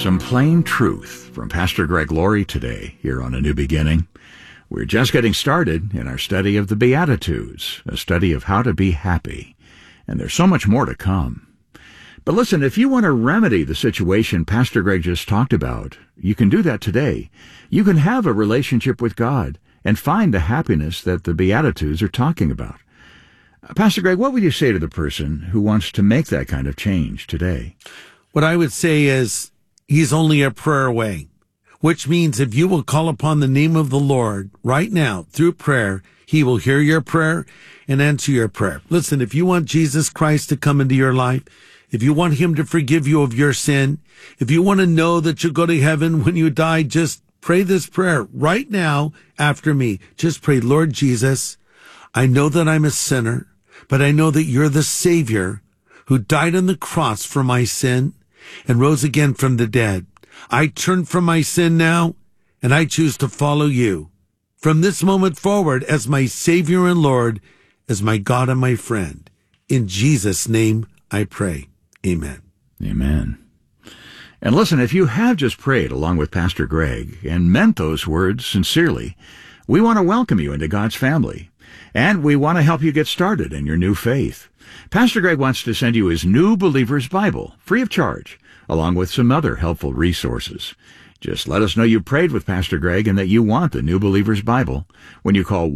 Some plain truth from Pastor Greg Laurie today here on A New Beginning. We're just getting started in our study of the Beatitudes, a study of how to be happy. And there's so much more to come. But listen, if you want to remedy the situation Pastor Greg just talked about, you can do that today. You can have a relationship with God and find the happiness that the Beatitudes are talking about. Pastor Greg, what would you say to the person who wants to make that kind of change today? What I would say is, he's only a prayer away, which means if you will call upon the name of the Lord right now through prayer, he will hear your prayer and answer your prayer. Listen, if you want Jesus Christ to come into your life, if you want him to forgive you of your sin, if you want to know that you'll go to heaven when you die, just pray this prayer right now after me. Just pray, Lord Jesus, I know that I'm a sinner, but I know that you're the Savior who died on the cross for my sin and rose again from the dead. I turn from my sin now, and I choose to follow you from this moment forward as my Savior and Lord, as my God and my friend. In Jesus' name I pray. Amen. Amen. And listen, if you have just prayed along with Pastor Greg and meant those words sincerely, we want to welcome you into God's family, and we want to help you get started in your new faith. Pastor Greg wants to send you his New Believer's Bible, free of charge, along with some other helpful resources. Just let us know you prayed with Pastor Greg and that you want the New Believer's Bible when you call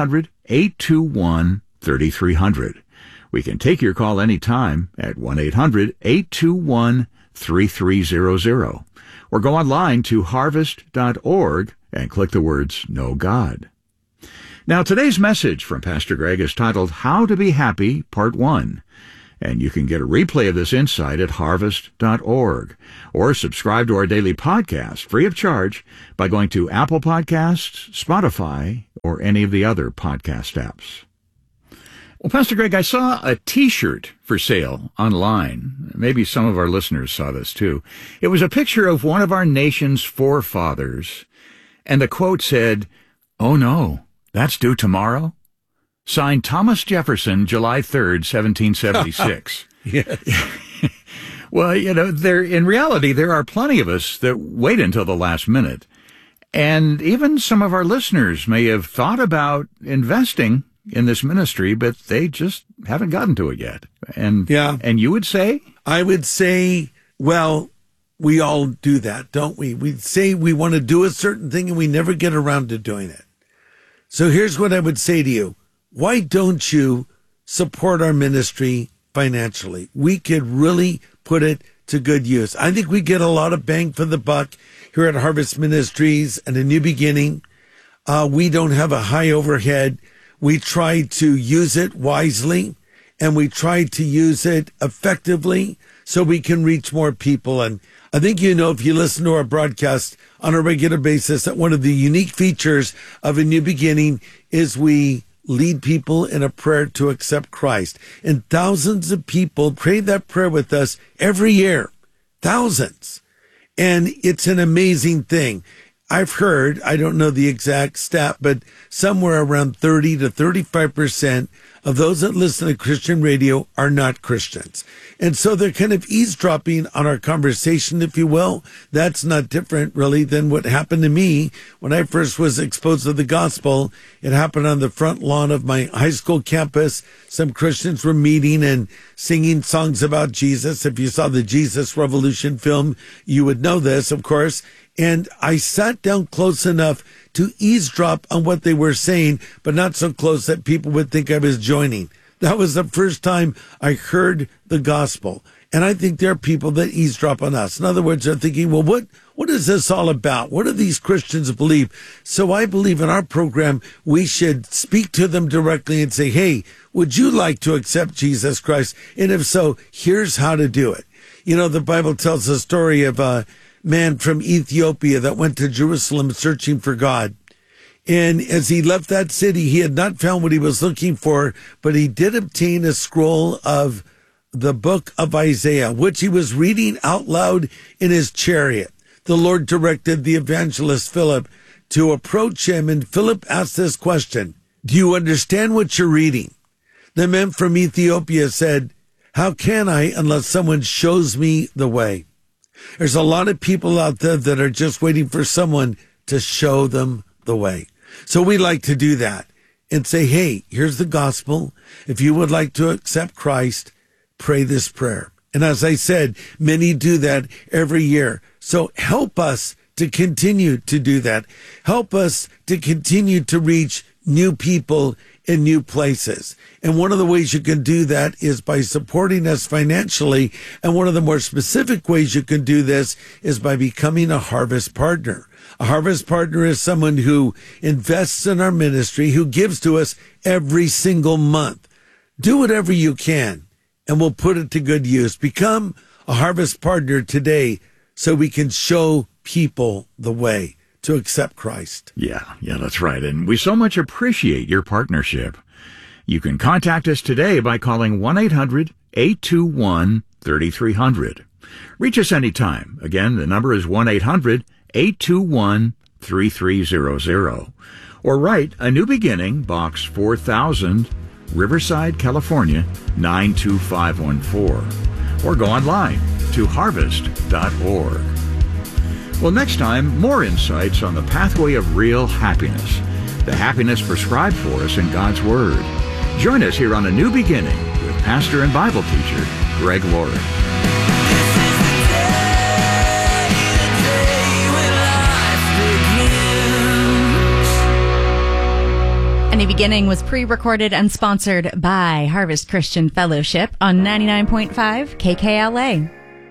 1-800-821-3300. We can take your call anytime at 1-800-821-3300. Or go online to harvest.org and click the words Know God. Now, today's message from Pastor Greg is titled How to Be Happy, Part 1. And you can get a replay of this insight at harvest.org or subscribe to our daily podcast free of charge by going to Apple Podcasts, Spotify, or any of the other podcast apps. Well, Pastor Greg, I saw a T-shirt for sale online. Maybe some of our listeners saw this too. It was a picture of one of our nation's forefathers, and the quote said, "Oh no, that's due tomorrow?" Signed Thomas Jefferson, July 3rd, 1776. Yes. Well, in reality, there are plenty of us that wait until the last minute. And even some of our listeners may have thought about investing in this ministry, but they just haven't gotten to it yet. And you would say? I would say, well, we all do that, don't we? We say we want to do a certain thing and we never get around to doing it. So here's what I would say to you. Why don't you support our ministry financially? We could really put it to good use. I think we get a lot of bang for the buck here at Harvest Ministries and A New Beginning. We don't have a high overhead. We try to use it wisely, and we try to use it effectively so we can reach more people. And I think if you listen to our broadcast on a regular basis, that one of the unique features of A New Beginning is we lead people in a prayer to accept Christ. And thousands of people pray that prayer with us every year. Thousands. And it's an amazing thing. I've heard, I don't know the exact stat, but somewhere around 30 to 35% of those that listen to Christian radio are not Christians. And so they're kind of eavesdropping on our conversation, if you will. That's not different, really, than what happened to me when I first was exposed to the gospel. It happened on the front lawn of my high school campus. Some Christians were meeting and singing songs about Jesus. If you saw the Jesus Revolution film, you would know this, of course. And I sat down close enough to eavesdrop on what they were saying, but not so close that people would think I was joining. That was the first time I heard the gospel. And I think there are people that eavesdrop on us. In other words, they're thinking, well, what is this all about? What do these Christians believe? So I believe in our program, we should speak to them directly and say, hey, would you like to accept Jesus Christ? And if so, here's how to do it. The Bible tells the story of a man from Ethiopia that went to Jerusalem searching for God. And as he left that city, he had not found what he was looking for, but he did obtain a scroll of the book of Isaiah, which he was reading out loud in his chariot. The Lord directed the evangelist Philip to approach him, and Philip asked this question, "Do you understand what you're reading?" The man from Ethiopia said, "How can I unless someone shows me the way?" There's a lot of people out there that are just waiting for someone to show them the way. So we like to do that and say, hey, here's the gospel. If you would like to accept Christ, pray this prayer. And as I said, many do that every year. So help us to continue to do that. Help us to continue to reach new people in new places. And one of the ways you can do that is by supporting us financially. And one of the more specific ways you can do this is by becoming a Harvest Partner. A Harvest Partner is someone who invests in our ministry, who gives to us every single month. Do whatever you can, and we'll put it to good use. Become a Harvest Partner today so we can show people the way to accept Christ. Yeah, that's right. And we so much appreciate your partnership. You can contact us today by calling 1-800-821-3300. Reach us anytime. Again, the number is 1-800-821-3300. Or write A New Beginning, Box 4000, Riverside, California, 92514. Or go online to harvest.org. Well, next time, more insights on the pathway of real happiness, the happiness prescribed for us in God's Word. Join us here on A New Beginning with pastor and Bible teacher Greg Laurie. A New Beginning was pre-recorded and sponsored by Harvest Christian Fellowship on 99.5 KKLA.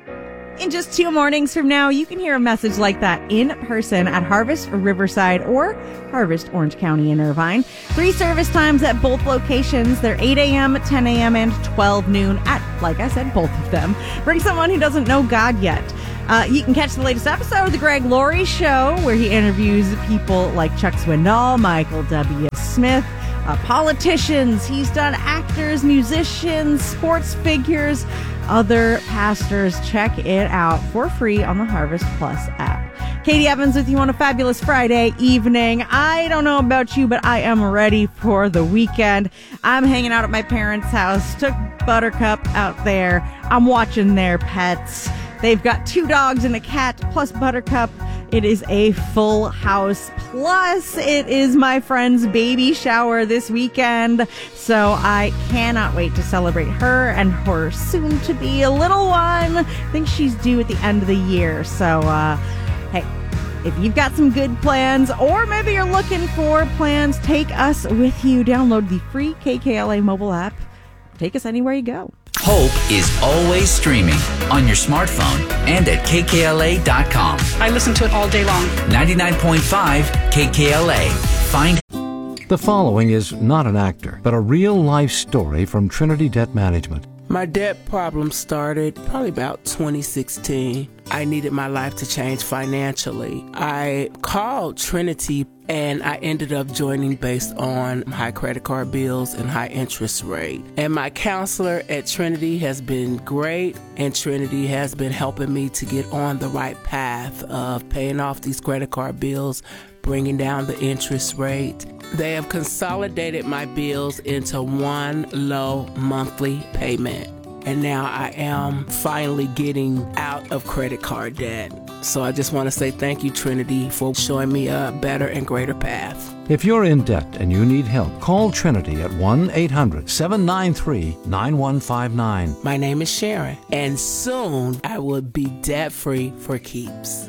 In just 2 mornings from now, you can hear a message like that in person at Harvest Riverside or Harvest Orange County in Irvine. 3 service times at both locations. They're 8 a.m., 10 a.m., and 12 noon at, like I said, both of them. Bring someone who doesn't know God yet. You can catch the latest episode of The Greg Laurie Show, where he interviews people like Chuck Swindoll, Michael W. Smith, politicians. He's done actors, musicians, sports figures, other pastors. Check it out for free on the Harvest Plus app. Katie Evans with you on a fabulous Friday evening. I don't know about you, but I am ready for the weekend. I'm hanging out at my parents' house. Took Buttercup out there. I'm watching their pets. They've got 2 dogs and a cat plus Buttercup. It is a full house. Plus, it is my friend's baby shower this weekend. So I cannot wait to celebrate her and her soon-to-be a little one. I think she's due at the end of the year. So, hey, if you've got some good plans, or maybe you're looking for plans, take us with you. Download the free KKLA mobile app. Take us anywhere you go. Hope is always streaming on your smartphone and at kkla.com. I listen to it all day long. 99.5 KKLA. Find The following is not an actor, but a real-life story from Trinity Debt Management. My debt problem started probably about 2016. I needed my life to change financially. I called Trinity and I ended up joining based on high credit card bills and high interest rate. And my counselor at Trinity has been great, and Trinity has been helping me to get on the right path of paying off these credit card bills, bringing down the interest rate. They have consolidated my bills into one low monthly payment. And now I am finally getting out of credit card debt. So I just want to say thank you, Trinity, for showing me a better and greater path. If you're in debt and you need help, call Trinity at 1-800-793-9159. My name is Sharon, and soon I will be debt-free for keeps.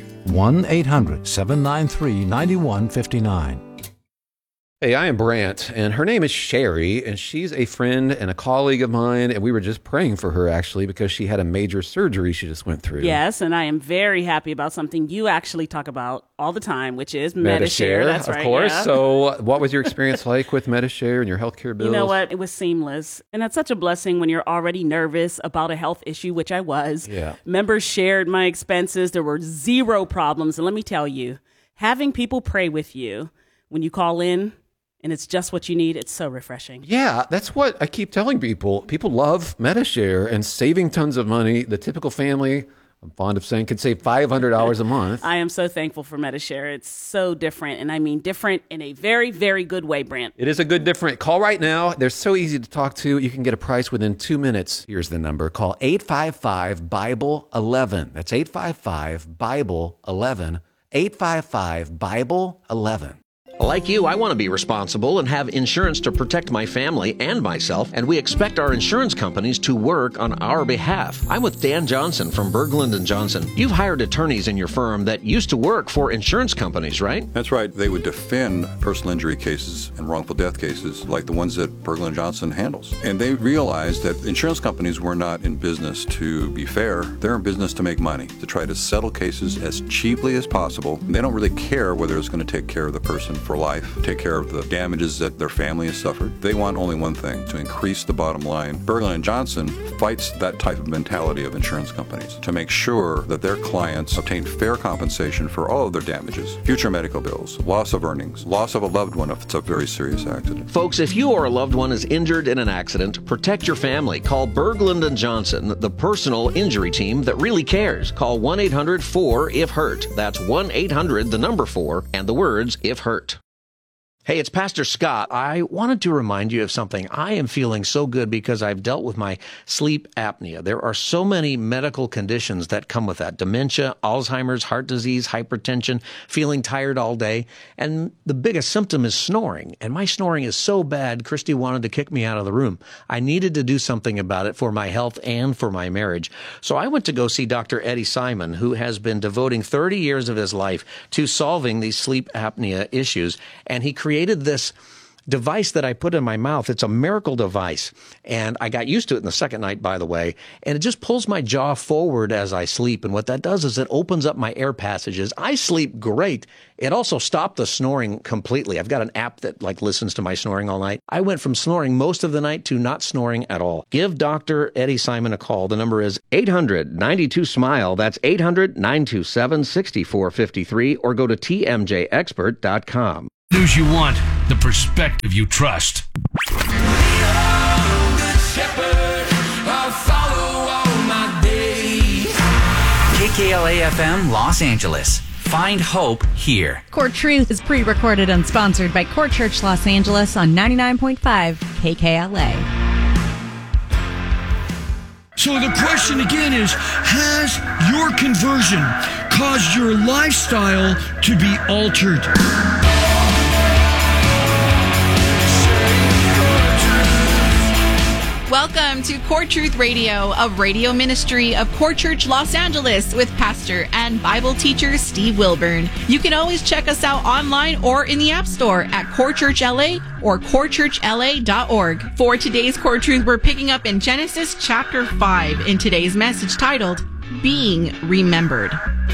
1-800-793-9159. Hey, I am Brant, and her name is Sherry, and she's a friend and a colleague of mine, and we were just praying for her, actually, because she had a major surgery she just went through. Yes, and I am very happy about something you actually talk about all the time, which is Medi-Share. That's right. Of course. Yeah. So what was your experience like with Medi-Share and your healthcare bills? You know what? It was seamless. And that's such a blessing when you're already nervous about a health issue, which I was. Yeah. Members shared my expenses. There were 0 problems. And let me tell you, having people pray with you when you call in, and it's just what you need, it's so refreshing. Yeah, that's what I keep telling people. People love Medi-Share and saving tons of money. The typical family I'm fond of saying, could save $500 a month. I am so thankful for Medi-Share. It's so different, and I mean different in a very, very good way, Brant. It is a good different. Call right now. They're so easy to talk to. You can get a price within 2 minutes. Here's the number. Call 855-BIBLE-11. That's 855-BIBLE-11. 855-BIBLE-11. Like you, I want to be responsible and have insurance to protect my family and myself, and we expect our insurance companies to work on our behalf. I'm with Dan Johnson from Berglund & Johnson. You've hired attorneys in your firm that used to work for insurance companies, right? That's right. They would defend personal injury cases and wrongful death cases like the ones that Berglund & Johnson handles. And they realized that insurance companies were not in business to be fair. They're in business to make money, to try to settle cases as cheaply as possible. They don't really care whether it's going to take care of the person for life, take care of the damages that their family has suffered. They want only one thing, to increase the bottom line. Berglund & Johnson fights that type of mentality of insurance companies to make sure that their clients obtain fair compensation for all of their damages, future medical bills, loss of earnings, loss of a loved one if it's a very serious accident. Folks, if you or a loved one is injured in an accident, protect your family. Call Berglund & Johnson, the personal injury team that really cares. Call 1-800-4-IF-HURT. That's 1-800-4 and the words if hurt. Hey, it's Pastor Scott. I wanted to remind you of something. I am feeling so good because I've dealt with my sleep apnea. There are so many medical conditions that come with that. Dementia, Alzheimer's, heart disease, hypertension, feeling tired all day. And the biggest symptom is snoring. And my snoring is so bad, Christy wanted to kick me out of the room. I needed to do something about it for my health and for my marriage. So I went to go see Dr. Eddie Simon, who has been devoting 30 years of his life to solving these sleep apnea issues. And he created this device that I put in my mouth. It's a miracle device. And I got used to it in the second night, by the way. And it just pulls my jaw forward as I sleep. And what that does is it opens up my air passages. I sleep great. It also stopped the snoring completely. I've got an app that listens to my snoring all night. I went from snoring most of the night to not snoring at all. Give Dr. Eddie Simon a call. The number is 800-92-SMILE. That's 800-927-6453, or go to tmjexpert.com. News you want, the perspective you trust. KKLA FM Los Angeles. Find hope here. Core Truth is pre-recorded and sponsored by Core Church Los Angeles on 99.5 KKLA. So the question again is, has your conversion caused your lifestyle to be altered? Welcome to Core Truth Radio, a radio ministry of Core Church Los Angeles with pastor and Bible teacher Steve Wilburn. You can always check us out online or in the App Store at Core Church LA or corechurchla.org. For today's Core Truth, we're picking up in Genesis chapter 5 in today's message titled, Being Remembered.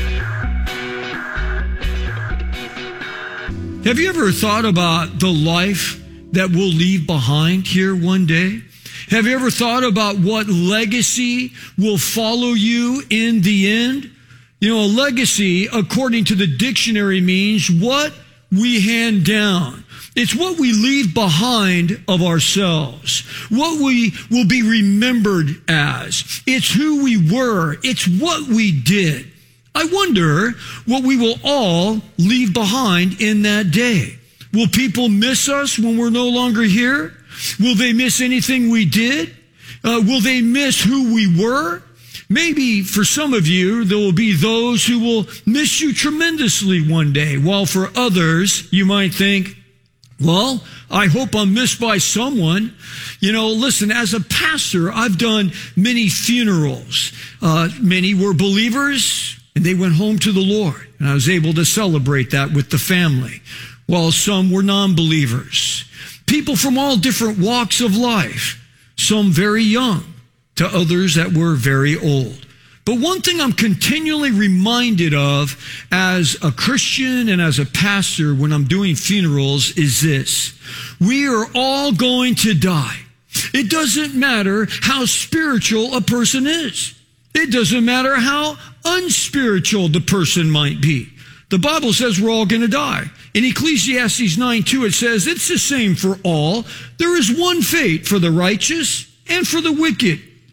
Have you ever thought about the life that we'll leave behind here one day? Have you ever thought about what legacy will follow you in the end? You know, a legacy, according to the dictionary, means what we hand down. It's what we leave behind of ourselves, what we will be remembered as. It's who we were. It's what we did. I wonder what we will all leave behind in that day. Will people miss us when we're no longer here? Will they miss anything we did? Will they miss who we were? Maybe for some of you, there will be those who will miss you tremendously one day, while for others, you might think, well, I hope I'm missed by someone. You know, listen, as a pastor, I've done many funerals. Many were believers, and they went home to the Lord. And I was able to celebrate that with the family, while some were non-believers. People from all different walks of life, some very young to others that were very old. But one thing I'm continually reminded of as a Christian and as a pastor when I'm doing funerals is this: we are all going to die. It doesn't matter how spiritual a person is. It doesn't matter how unspiritual the person might be. The Bible says we're all going to die. In Ecclesiastes 9:2, it says, it's the same for all. There is one fate for the righteous and for the wicked,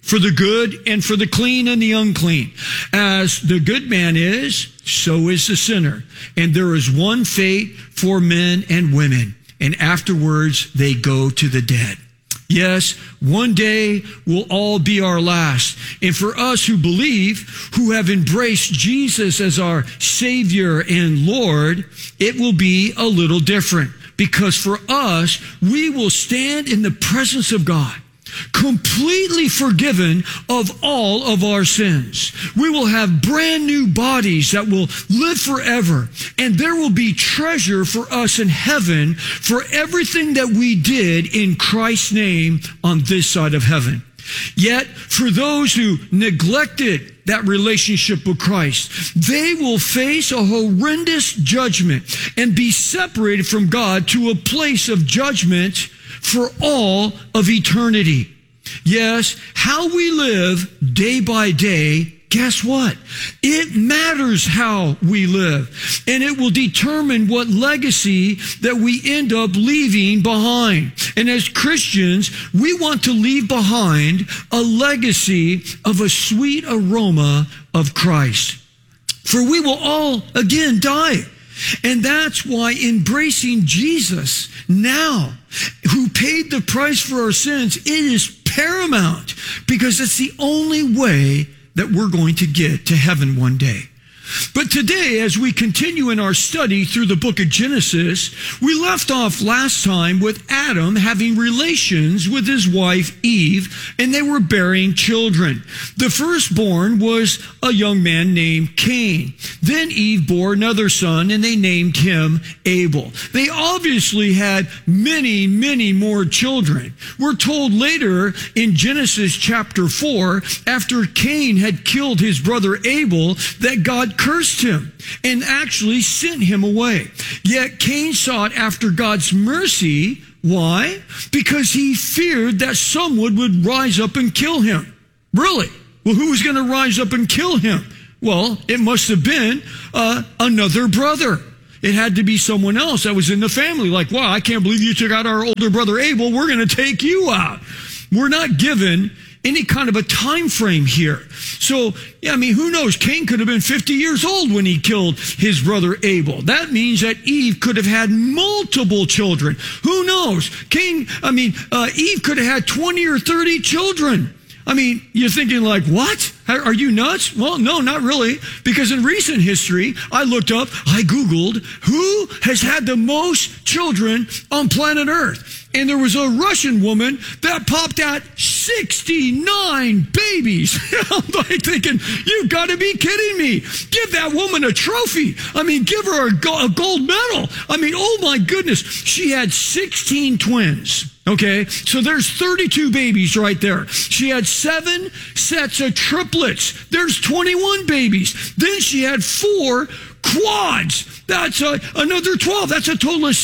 for the good and for the clean and the unclean. As the good man is, so is the sinner. And there is one fate for men and women. And afterwards, they go to the dead. Yes, one day will all be our last. And for us who believe, who have embraced Jesus as our Savior and Lord, it will be a little different. Because for us, we will stand in the presence of God, completely forgiven of all of our sins. We will have brand new bodies that will live forever. And there will be treasure for us in heaven for everything that we did in Christ's name on this side of heaven. Yet, for those who neglected that relationship with Christ, they will face a horrendous judgment and be separated from God to a place of judgment for all of eternity. Yes, how we live day by day, guess what? It matters how we live. And it will determine what legacy that we end up leaving behind. And as Christians, we want to leave behind a legacy of a sweet aroma of Christ. For we will all again die. And that's why embracing Jesus now, who paid the price for our sins, it is paramount, because it's the only way that we're going to get to heaven one day. But today, as we continue in our study through the book of Genesis, we left off last time with Adam having relations with his wife Eve, and they were bearing children. The firstborn was a young man named Cain. Then Eve bore another son, and they named him Abel. They obviously had many, many more children. We're told later in Genesis chapter 4, after Cain had killed his brother Abel, that God cursed him and actually sent him away. Yet Cain sought after God's mercy. Why? Because he feared that someone would rise up and kill him. Really? Well, who was going to rise up and kill him? Well, it must have been another brother. It had to be someone else that was in the family. Like, wow, I can't believe you took out our older brother Abel. We're going to take you out. We're not given any kind of a time frame here. So, yeah, I mean, who knows? Cain could have been 50 years old when he killed his brother Abel. That means that Eve could have had multiple children. Who knows? Eve could have had 20 or 30 children. I mean, you're thinking like, what? Are you nuts? Well, no, not really. Because in recent history, I Googled who has had the most children on planet Earth. And there was a Russian woman that popped out 69 babies. I'm like thinking, you've got to be kidding me. Give that woman a trophy. I mean, give her a gold medal. I mean, oh my goodness. She had 16 twins. Okay, so there's 32 babies right there. She had 7 sets of triplets. There's 21 babies. Then she had 4 quads. That's another 12. That's a total of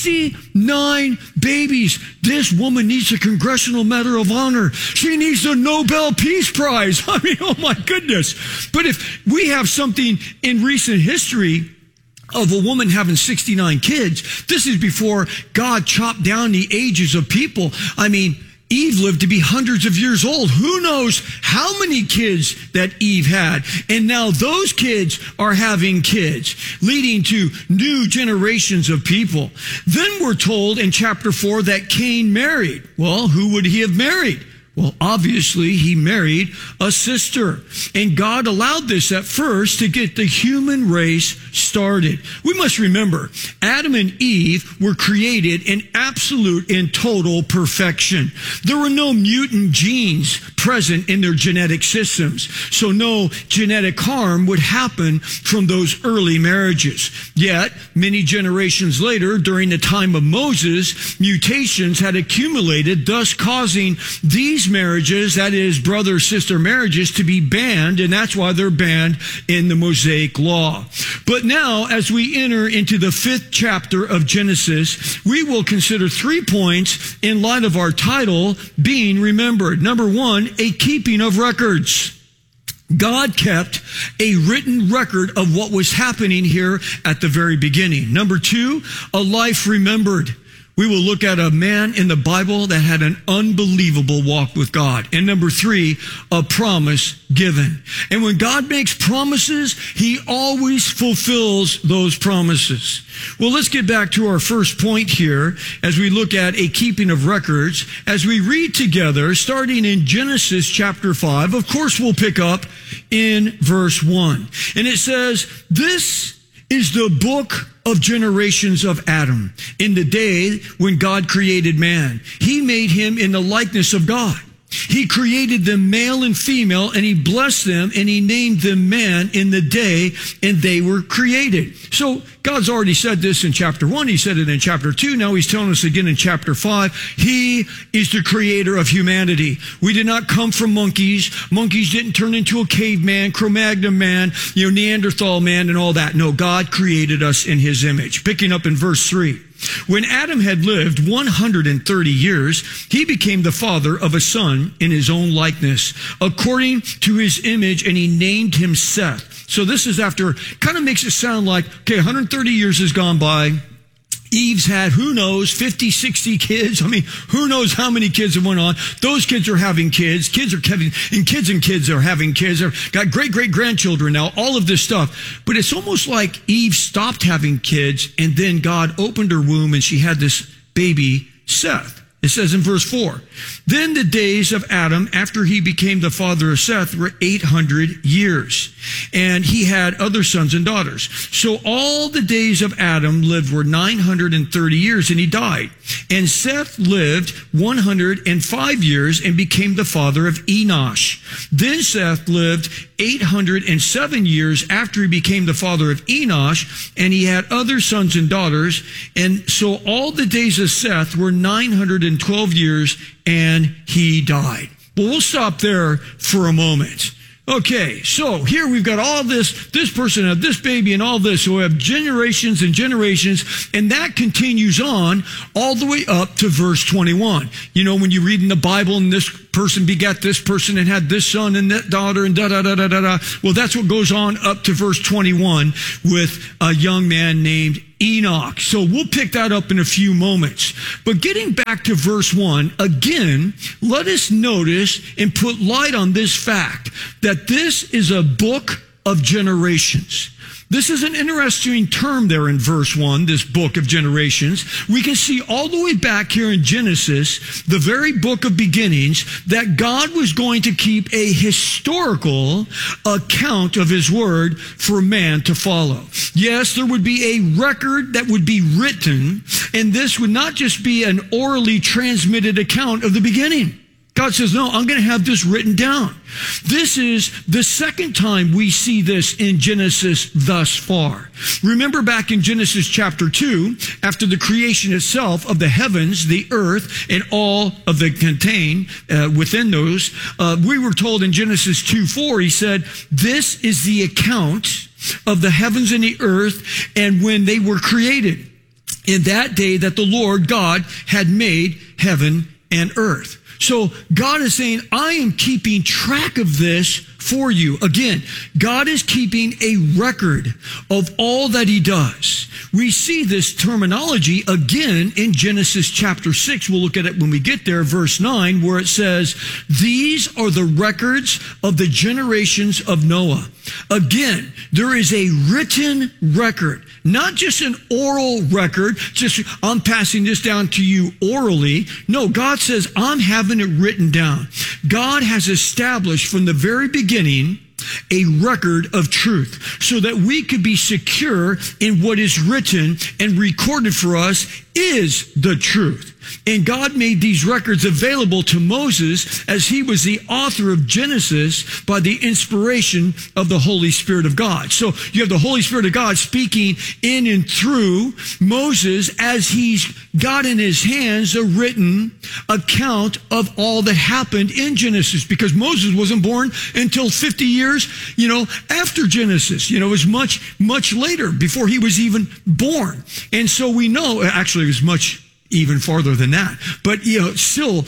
69 babies. This woman needs a Congressional Medal of Honor. She needs a Nobel Peace Prize. I mean, oh my goodness. But if we have something in recent history of a woman having 69 kids, this is before God chopped down the ages of people. I mean, Eve lived to be hundreds of years old. Who knows how many kids that Eve had? And now those kids are having kids, leading to new generations of people. Then we're told in chapter 4 that Cain married. Well, who would he have married? Well, obviously, he married a sister. And God allowed this at first to get the human race started. We must remember, Adam and Eve were created in absolute and total perfection. There were no mutant genes present in their genetic systems. So no genetic harm would happen from those early marriages. Yet, many generations later, during the time of Moses, mutations had accumulated, thus causing these marriages, that is brother-sister marriages, to be banned, and that's why they're banned in the Mosaic Law. But now, as we enter into the 5th chapter of Genesis, we will consider 3 points in light of our title, Being Remembered. Number 1, a keeping of records. God kept a written record of what was happening here at the very beginning. Number 2, a life remembered. we will look at a man in the Bible that had an unbelievable walk with God. And number 3, a promise given. And when God makes promises, he always fulfills those promises. Well, let's get back to our first point here as we look at a keeping of records. As we read together, starting in Genesis chapter 5, of course we'll pick up in verse 1. And it says, "This is the book of generations of Adam. In the day when God created man, he made him in the likeness of God. He created them male and female, and he blessed them, and he named them man in the day, and they were created." So God's already said this in chapter 1. He said it in chapter 2. Now he's telling us again in chapter 5. He is the creator of humanity. We did not come from monkeys. Monkeys didn't turn into a caveman, Cro-Magnon man, Neanderthal man, and all that. No, God created us in his image. Picking up in verse 3. "When Adam had lived 130 years, he became the father of a son in his own likeness, according to his image, and he named him Seth." So this is after, kind of makes it sound like, okay, 130 years has gone by. Eve's had, who knows, 50, 60 kids. I mean, who knows how many kids have went on. Those kids are having kids. Kids are having, and kids are having kids. They've got great-great-grandchildren now, all of this stuff. But it's almost like Eve stopped having kids, and then God opened her womb, and she had this baby, Seth. It says in verse 4, "Then the days of Adam after he became the father of Seth were 800 years, and he had other sons and daughters. So all the days of Adam lived were 930 years, and he died. And Seth lived 105 years and became the father of Enosh. Then Seth lived 807 years after he became the father of Enosh, and he had other sons and daughters. And so all the days of Seth were 912 years, and he died." Well, we'll stop there for a moment. Okay, so here we've got all this person had this baby and all this. So we have generations and generations, and that continues on all the way up to verse 21. You know, when you read in the Bible and this person begat this person and had this son and that daughter and da-da-da-da-da-da. Well, that's what goes on up to verse 21 with a young man named Enoch. So we'll pick that up in a few moments. But getting back to verse 1, again, let us notice and put light on this fact that this is a book of generations. This is an interesting term there in verse 1, this book of generations. We can see all the way back here in Genesis, the very book of beginnings, that God was going to keep a historical account of his word for man to follow. Yes, there would be a record that would be written, and this would not just be an orally transmitted account of the beginning. God says, no, I'm going to have this written down. This is the second time we see this in Genesis thus far. Remember back in Genesis chapter 2, after the creation itself of the heavens, the earth, and all of the contained within those, we were told in Genesis 2:4, he said, this is the account of the heavens and the earth and when they were created, in that day that the Lord God had made heaven and earth. So God is saying, I am keeping track of this for you. Again, God is keeping a record of all that he does. We see this terminology again in Genesis chapter 6. We'll look at it when we get there, verse 9, where it says, these are the records of the generations of Noah. Again, there is a written record, not just an oral record, just I'm passing this down to you orally. No, God says, I'm having it written down. God has established from the very beginning a record of truth so that we could be secure in what is written and recorded for us is the truth. And God made these records available to Moses as he was the author of Genesis by the inspiration of the Holy Spirit of God. So you have the Holy Spirit of God speaking in and through Moses as he's got in his hands a written account of all that happened in Genesis, because Moses wasn't born until 50 years, after Genesis. It was much, much later before he was even born. And so we know, actually it was much even farther than that. But, still,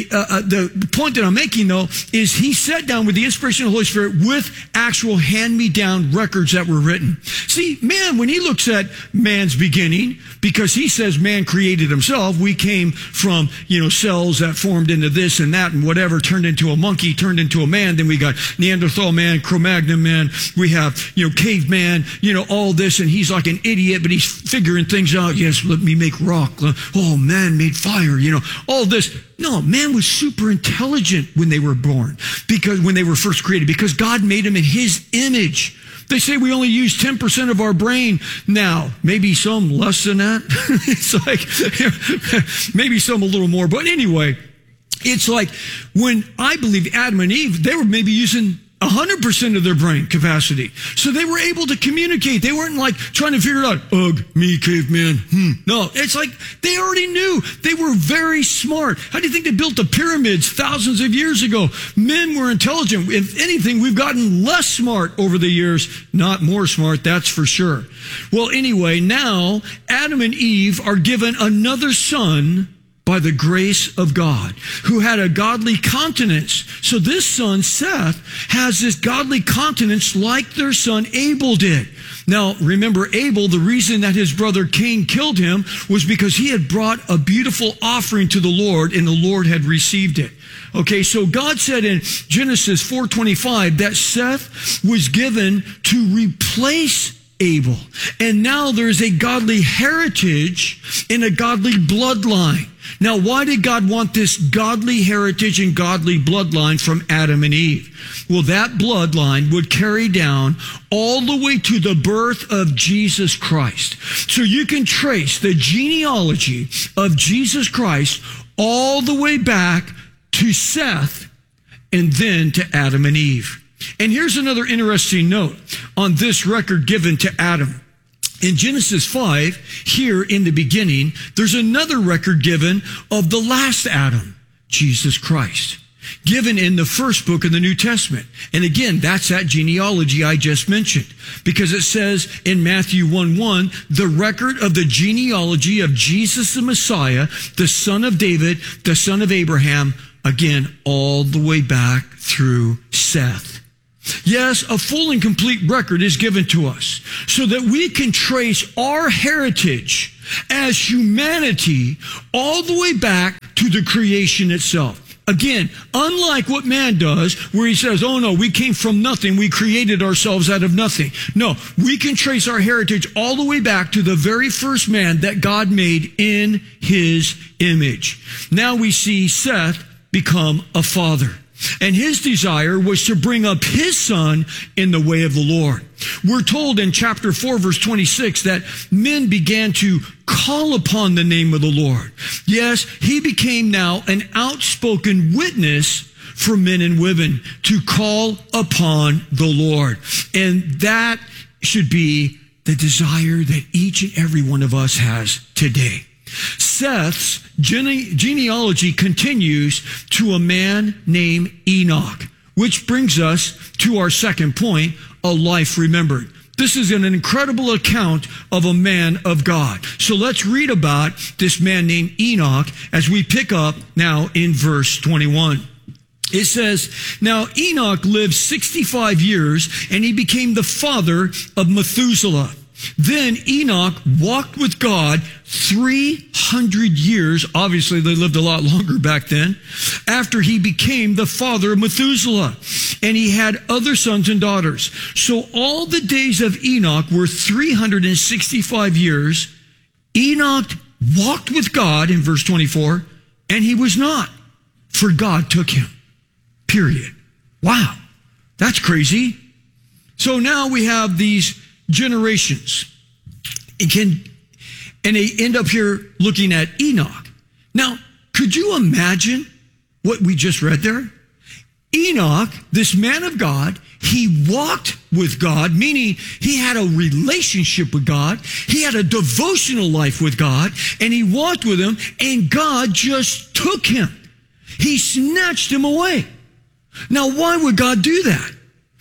the point that I'm making, though, is he sat down with the inspiration of the Holy Spirit with actual hand-me-down records that were written. See, man, when he looks at man's beginning, because he says man created himself, we came from, cells that formed into this and that and whatever, turned into a monkey, turned into a man, then we got Neanderthal man, Cro-Magnon man, we have, caveman, all this, and he's like an idiot, but he's figuring things out. Yes, let me make rock. Oh, man made fire, all this. No, man was super intelligent when they were born, because when they were first created, because God made him in his image. They say we only use 10% of our brain now. Maybe some less than that. It's like, maybe some a little more. But anyway, it's like when I believe Adam and Eve, they were maybe using 100% of their brain capacity. So they were able to communicate. They weren't like trying to figure it out. Ugh, me, caveman. No, it's like they already knew. They were very smart. How do you think they built the pyramids thousands of years ago? Men were intelligent. If anything, we've gotten less smart over the years, not more smart, that's for sure. Well, anyway, now Adam and Eve are given another son by the grace of God, who had a godly countenance. So this son, Seth, has this godly countenance like their son Abel did. Now, remember Abel, the reason that his brother Cain killed him was because he had brought a beautiful offering to the Lord, and the Lord had received it. Okay, so God said in Genesis 4:25 that Seth was given to replace Abel. And now there's a godly heritage and a godly bloodline. Now, why did God want this godly heritage and godly bloodline from Adam and Eve? Well, that bloodline would carry down all the way to the birth of Jesus Christ. So you can trace the genealogy of Jesus Christ all the way back to Seth and then to Adam and Eve. And here's another interesting note on this record given to Adam. In Genesis 5, here in the beginning, there's another record given of the last Adam, Jesus Christ, given in the first book of the New Testament. And again, that's that genealogy I just mentioned, because it says in Matthew 1:1, the record of the genealogy of Jesus the Messiah, the son of David, the son of Abraham, again, all the way back through Seth. Yes, a full and complete record is given to us so that we can trace our heritage as humanity all the way back to the creation itself. Again, unlike what man does, where he says, oh no, we came from nothing, we created ourselves out of nothing. No, we can trace our heritage all the way back to the very first man that God made in his image. Now we see Seth become a father. And his desire was to bring up his son in the way of the Lord. We're told in chapter 4, verse 26, that men began to call upon the name of the Lord. Yes, he became now an outspoken witness for men and women to call upon the Lord. And that should be the desire that each and every one of us has today. Seth's genealogy continues to a man named Enoch, which brings us to our second point, a life remembered. This is an incredible account of a man of God. So let's read about this man named Enoch as we pick up now in verse 21. It says, now Enoch lived 65 years, and he became the father of Methuselah. Then Enoch walked with God 300 years. Obviously, they lived a lot longer back then. After he became the father of Methuselah. And he had other sons and daughters. So all the days of Enoch were 365 years. Enoch walked with God, in verse 24, and he was not, for God took him. Period. Wow. That's crazy. So now we have these generations. And they end up here looking at Enoch. Now, could you imagine what we just read there? Enoch, this man of God, he walked with God, meaning he had a relationship with God. He had a devotional life with God, and he walked with him, and God just took him. He snatched him away. Now, why would God do that?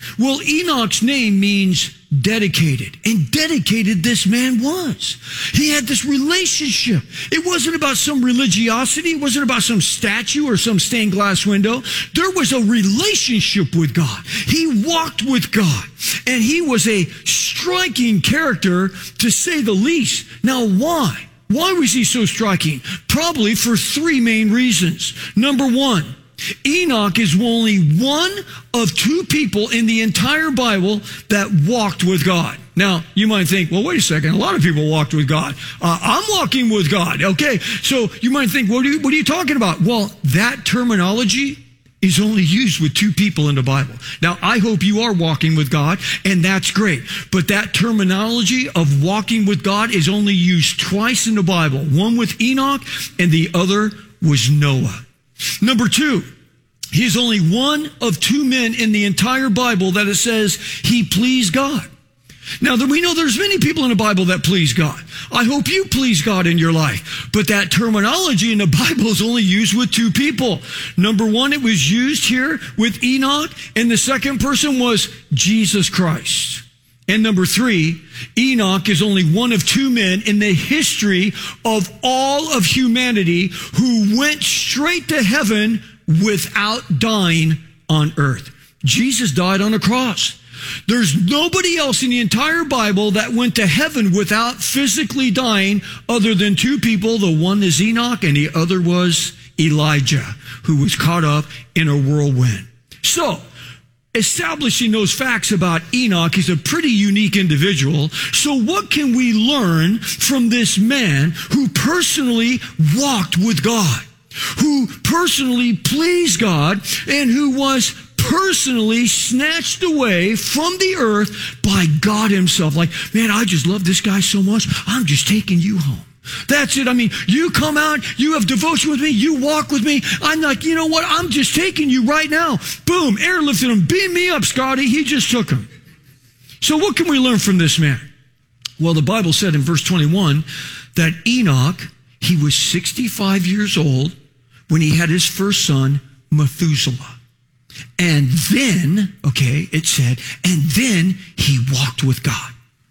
Well, Enoch's name means dedicated, and dedicated this man was. He had this relationship. It wasn't about some religiosity. It wasn't about some statue or some stained glass window. There was a relationship with God. He walked with God, and he was a striking character, to say the least. Now, why? Why was he so striking? Probably for three main reasons. Number one, Enoch is only one of two people in the entire Bible that walked with God. Now, you might think, well, wait a second. A lot of people walked with God. I'm walking with God. Okay. So you might think, what are you talking about? Well, that terminology is only used with two people in the Bible. Now, I hope you are walking with God, and that's great. But that terminology of walking with God is only used twice in the Bible. One with Enoch, and the other was Noah. Number two, he is only one of two men in the entire Bible that it says he pleased God. Now, we know there's many people in the Bible that please God. I hope you please God in your life. But that terminology in the Bible is only used with two people. Number one, it was used here with Enoch, and the second person was Jesus Christ. And number three, Enoch is only one of two men in the history of all of humanity who went straight to heaven without dying on earth. Jesus died on a cross. There's nobody else in the entire Bible that went to heaven without physically dying other than two people. The one is Enoch, and the other was Elijah, who was caught up in a whirlwind. So, establishing those facts about Enoch, he's a pretty unique individual. So what can we learn from this man who personally walked with God, who personally pleased God, and who was personally snatched away from the earth by God himself? Like, man, I just love this guy so much, I'm just taking you home. That's it. I mean, you come out, you have devotion with me, you walk with me. I'm like, you know what? I'm just taking you right now. Boom, airlifted him. Beam me up, Scotty. He just took him. So what can we learn from this man? Well, the Bible said in verse 21 that Enoch, he was 65 years old when he had his first son, Methuselah. And then, it said, and then he walked with God.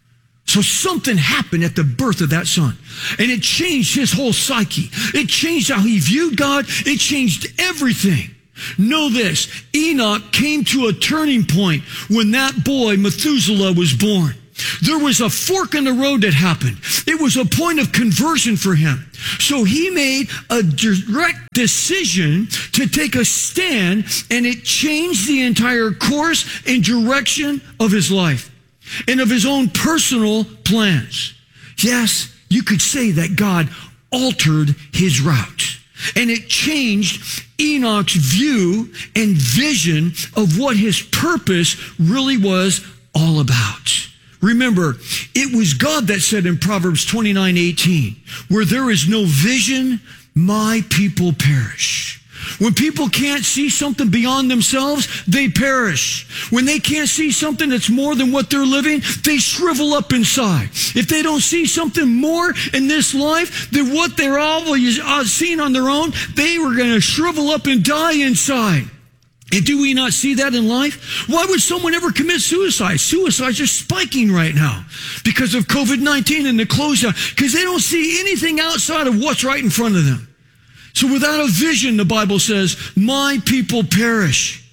So something happened at the birth of that son, and it changed his whole psyche. It changed how he viewed God. It changed everything. Know this, Enoch came to a turning point when that boy, Methuselah, was born. There was a fork in the road that happened. It was a point of conversion for him. So he made a direct decision to take a stand, and it changed the entire course and direction of his life and of his own personal plans. Yes, you could say that God altered his route, and it changed Enoch's view and vision of what his purpose really was all about. Remember, it was God that said in Proverbs 29:18, where there is no vision, my people perish. When people can't see something beyond themselves, they perish. When they can't see something that's more than what they're living, they shrivel up inside. If they don't see something more in this life than what they're always seeing on their own, they were going to shrivel up and die inside. And do we not see that in life? Why would someone ever commit suicide? Suicides are spiking right now because of COVID-19 and the closeout, because they don't see anything outside of what's right in front of them. So without a vision, the Bible says, my people perish.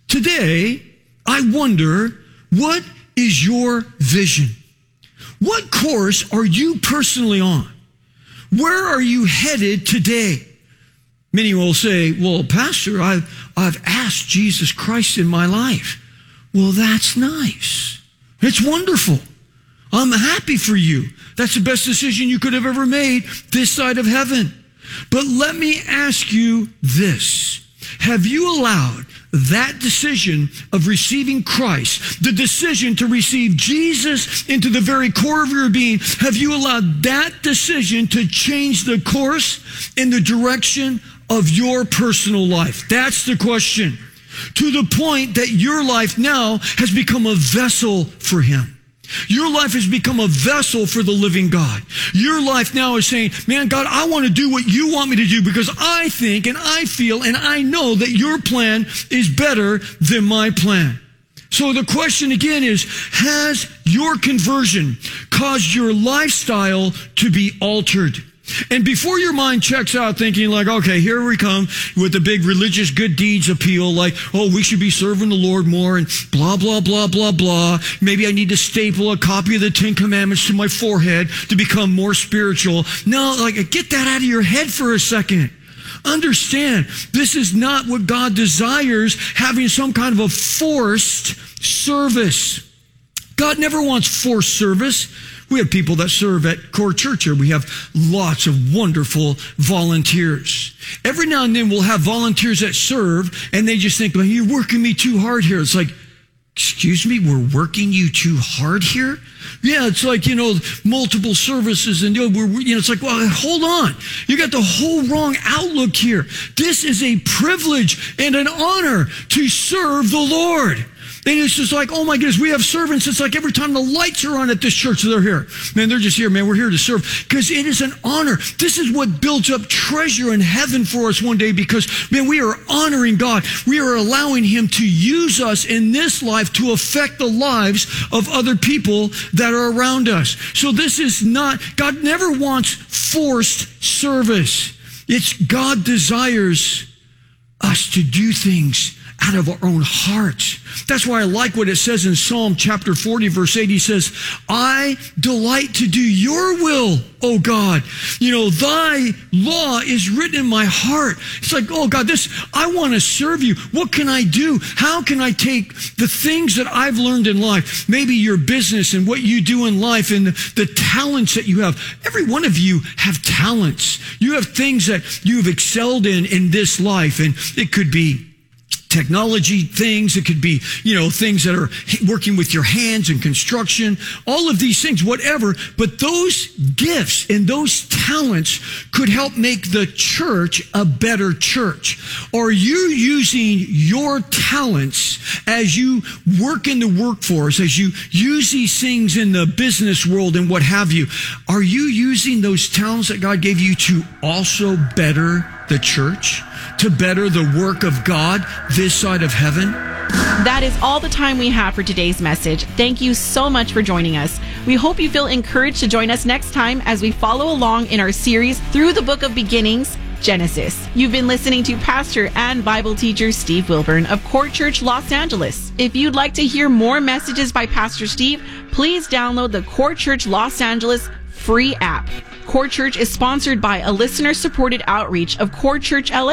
Today, I wonder, what is your vision? What course are you personally on? Where are you headed today? Many will say, well, Pastor, I've asked Jesus Christ in my life. Well, that's nice. It's wonderful. I'm happy for you. That's the best decision you could have ever made this side of heaven. But let me ask you this. Have you allowed that decision of receiving Christ, the decision to receive Jesus into the very core of your being, have you allowed that decision to change the course and the direction of your personal life? That's the question. To the point that your life now has become a vessel for him. Your life has become a vessel for the living God. Your life now is saying, man, God, I want to do what you want me to do because I think and I feel and I know that your plan is better than my plan. So the question again is, has your conversion caused your lifestyle to be altered? And before your mind checks out thinking like, okay, here we come with the big religious good deeds appeal, like, oh, we should be serving the Lord more and blah, blah, blah, blah, blah. Maybe I need to staple a copy of the 10 Commandments to my forehead to become more spiritual. No, like, get that out of your head for a second. Understand, this is not what God desires, having some kind of a forced service. God never wants forced service. We have people that serve at Core Church here. We have lots of wonderful volunteers. Every now and then we'll have volunteers that serve, and they just think, well, you're working me too hard here. It's like, excuse me, we're working you too hard here? Yeah, it's like, multiple services and, it's like, well, hold on. You got the whole wrong outlook here. This is a privilege and an honor to serve the Lord. And it's just like, oh my goodness, we have servants. It's like every time the lights are on at this church, they're here. Man, they're just here, man. We're here to serve because it is an honor. This is what builds up treasure in heaven for us one day because, man, we are honoring God. We are allowing Him to use us in this life to affect the lives of other people that are around us. So this is not, God never wants forced service. It's God desires us to do things out of our own hearts. That's why I like what it says in Psalm chapter 40, verse 8. He says, I delight to do your will, O God. Thy law is written in my heart. It's like, oh God, I want to serve you. What can I do? How can I take the things that I've learned in life, maybe your business and what you do in life and the talents that you have. Every one of you have talents. You have things that you've excelled in this life. And it could be technology things. It could be, things that are working with your hands and construction, all of these things, whatever. But those gifts and those talents could help make the church a better church. Are you using your talents as you work in the workforce, as you use these things in the business world and what have you? Are you using those talents that God gave you to also better the church, to better the work of God this side of heaven? That is all the time we have for today's message. Thank you so much for joining us. We hope you feel encouraged to join us next time as we follow along in our series through the book of beginnings, Genesis. You've been listening to pastor and Bible teacher Steve Wilburn of Core Church Los Angeles. If you'd like to hear more messages by Pastor Steve, please download the Core Church Los Angeles free app. Core Church is sponsored by a listener-supported outreach of Core Church LA.